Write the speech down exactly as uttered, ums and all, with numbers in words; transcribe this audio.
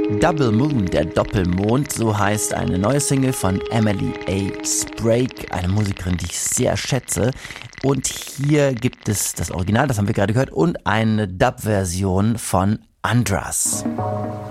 Double Moon, der Doppelmond, so heißt eine neue Single von Emily A. Sprague, eine Musikerin, die ich sehr schätze. Und hier gibt es das Original, das haben wir gerade gehört, und eine Dub-Version von Andras.